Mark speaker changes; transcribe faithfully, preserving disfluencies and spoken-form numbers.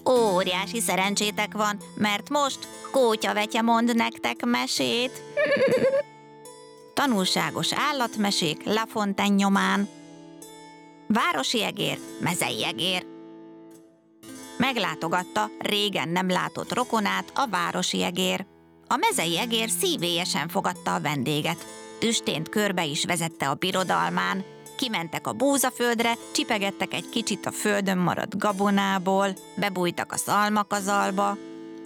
Speaker 1: Óriási szerencsétek van, mert most Kótyavetye mond nektek mesét. Tanulságos állatmesék La Fontaine nyomán. Városi egér, mezei egér. Meglátogatta régen nem látott rokonát a városi egér. A mezei egér szívélyesen fogadta a vendéget. Tüstént körbe is vezette a birodalmán. Kimentek a búzaföldre, csipegettek egy kicsit a földön maradt gabonából, bebújtak a szalmakazalba,